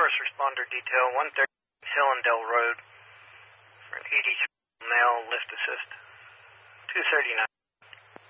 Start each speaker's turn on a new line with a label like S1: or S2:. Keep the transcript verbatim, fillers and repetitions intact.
S1: first responder detail, one thirty Hillendale Road, for an eighty-three male lift assist, two thirty-nine.